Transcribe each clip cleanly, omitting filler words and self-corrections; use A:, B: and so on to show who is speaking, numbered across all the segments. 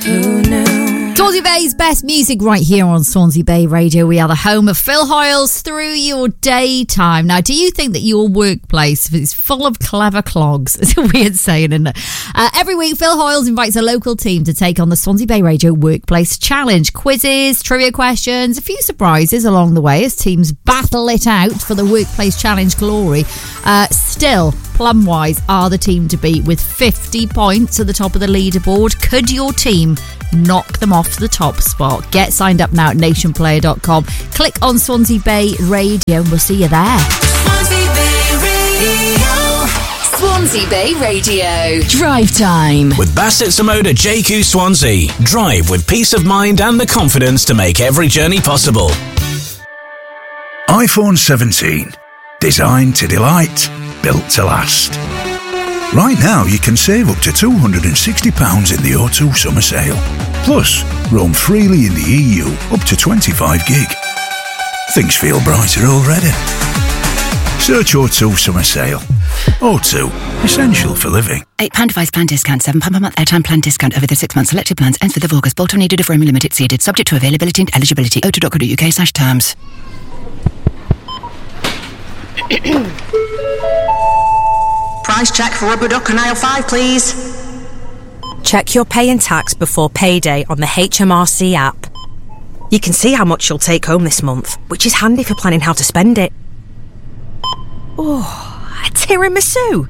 A: Who knew?
B: Swansea Bay's best music right here on Swansea Bay Radio. We are the home of Phil Hoyles through your daytime. Now, do you think that your workplace is full of clever clogs? It's a weird saying, isn't it? Every week, Phil Hoyles invites a local team to take on the Swansea Bay Radio Workplace Challenge. Quizzes, trivia questions, a few surprises along the way as teams battle it out for the Workplace Challenge glory. Still, Plumwise are the team to beat with 50 points at the top of the leaderboard. Could your team knock them off the top spot? Get signed up now at nationplayer.com. Click on Swansea Bay Radio and we'll see you there.
A: Swansea Bay Radio.
C: Swansea Bay Radio.
D: Drive time.
E: With Bassett Samoda JQ Swansea. Drive with peace of mind and the confidence to make every journey possible.
F: iPhone 17. Designed to delight. Built to last. Right now you can save up to £260 in the O2 summer sale. Plus, roam freely in the EU up to 25 gig. Things feel brighter already. Search O2 summer sale. O2, essential for living.
G: £8 device plan discount, £7 per month airtime plan discount over the 6 month selected plans. Ends 5th of August. Bolt-on needed if roaming limit exceeded. Subject to availability and eligibility. o2.co.uk/terms.
H: Price check for rubber duck and aisle 5, please.
I: Check your pay and tax before payday on the HMRC app. You can see how much you'll take home this month, which is handy for planning how to spend it. Oh, a tiramisu!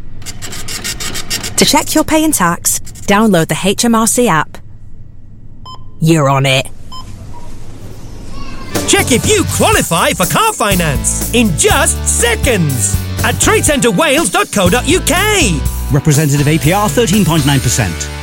I: To check your pay and tax, download the HMRC app. You're on it.
J: Check if you qualify for car finance in just seconds at tradecentrewales.co.uk.
K: Representative APR 13.9%.